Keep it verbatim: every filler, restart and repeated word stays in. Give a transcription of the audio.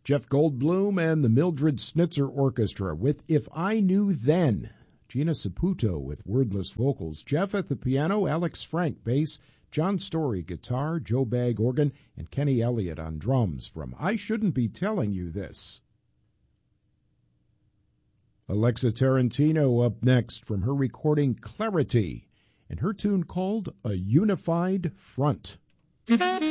Jeff Goldblum and the Mildred Snitzer Orchestra with If I Knew Then. Gina Saputo with wordless vocals. Jeff at the piano, Alex Frank bass, John Story guitar, Joe Bagg organ, and Kenny Elliott on drums from I Shouldn't Be Telling You This. Alexa Tarantino up next from her recording Clarity and her tune called A Unified Front.